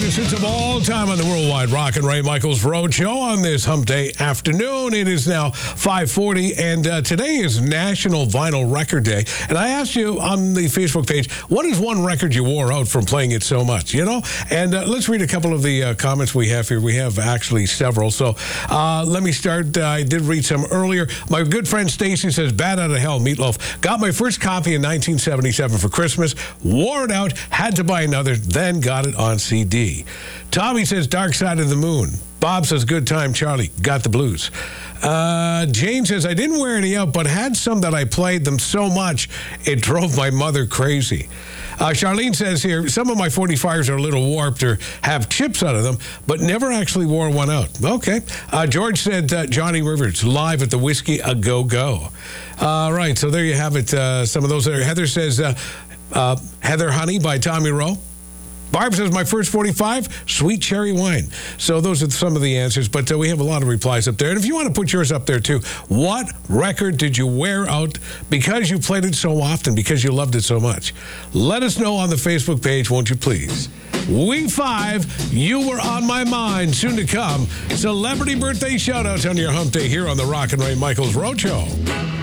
greatest hits of all time on the Worldwide Rock and Ray Michaels Road Show on this hump day afternoon. It is now 5:40, and today is National Vinyl Record Day. And I asked you on the Facebook page, what is one record you wore out from playing it so much, you know? And let's read a couple of the comments we have here. We have actually several. So let me start. I did read some earlier. My good friend Stacy says, Bad Out of Hell, Meatloaf. Got my first copy in 1977 for Christmas. Wore it out. Had to buy another. Then got it on CD. Tommy says Dark Side of the Moon. Bob says Good Time Charlie. Got the blues. Jane says I didn't wear any out, but had some that I played them so much it drove my mother crazy. Charlene says here, some of my 45s are a little warped or have chips out of them, but never actually wore one out. Okay. George said Johnny Rivers, live at the Whiskey A Go Go. All right, so there you have it. Some of those there. Heather says Heather Honey by Tommy Rowe. Barb says, my first 45, Sweet Cherry Wine. So those are some of the answers, but we have a lot of replies up there. And if you want to put yours up there too, what record did you wear out because you played it so often, because you loved it so much? Let us know on the Facebook page, won't you please? Week 5, you were on my mind. Soon to come, celebrity birthday shout-outs on your hump day here on the Rock and Ray Michaels Road Show.